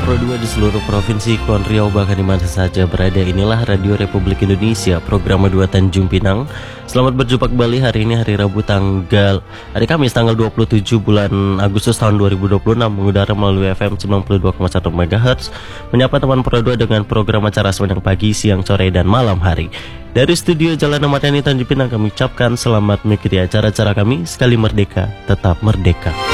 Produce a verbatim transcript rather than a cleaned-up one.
Pro dua di seluruh provinsi Kepulauan Riau, bahkan di mana saja berada. Inilah Radio Republik Indonesia, program dua Tanjung Pinang. Selamat berjumpa kembali hari ini, hari Rabu tanggal hari Kamis tanggal dua puluh tujuh bulan Agustus tahun dua ribu dua puluh enam, mengudara melalui F M sembilan puluh dua koma satu MHz, menyapa teman Pro dua dengan program acara sepanjang pagi, siang, sore, dan malam hari. Dari studio Jalan Ahmad Yani Tanjung Pinang, kami ucapkan selamat mengikuti acara-acara kami. Sekali merdeka, tetap merdeka.